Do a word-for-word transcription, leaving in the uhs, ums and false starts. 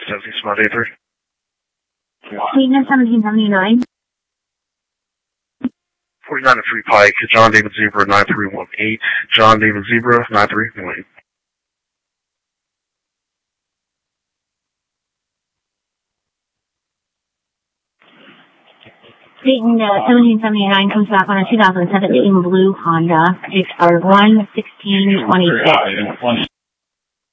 seventeen spot eight three. Maintenance seventeen seventy-nine. forty-nine to three Pike, John David Zebra nine three one eight. John David Zebra nine three one eight. Dayton uh, seventeen seventy-nine comes back on a two thousand seventeen blue Honda. Expired one sixteen twenty-six.